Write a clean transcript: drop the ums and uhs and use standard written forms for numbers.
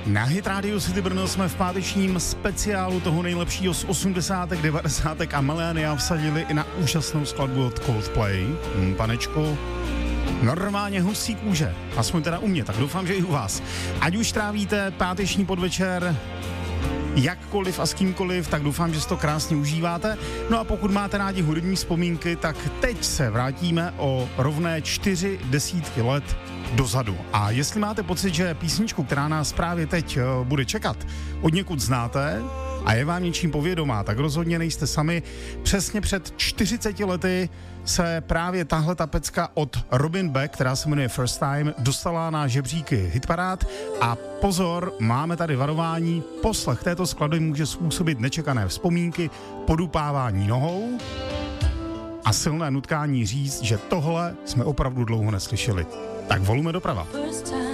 Na Hit Radio City Brno jsme v pátečním speciálu toho nejlepšího z 80., 90. a milénia vsadili i na úžasnou skladbu od Coldplay. Panečku, normálně husí kůže, aspoň teda u mě, tak doufám, že i u vás. Ať už trávíte páteční podvečer jakkoliv a s kýmkoliv, tak doufám, že si to krásně užíváte. No a pokud máte rádi hudební vzpomínky, tak teď se vrátíme o rovné 4 desítky let dozadu. A jestli máte pocit, že písničku, která nás právě teď bude čekat, od někud znáte a je vám něčím povědomá, tak rozhodně nejste sami. Přesně před 40 lety se právě tahle ta pecka od Robin Beck, která se jmenuje First Time, dostala na žebříky hitparád. A pozor, máme tady varování, poslech této skladby může způsobit nečekané vzpomínky, podupávání nohou a silné nutkání říct, že tohle jsme opravdu dlouho neslyšeli. Tak volujme doprava.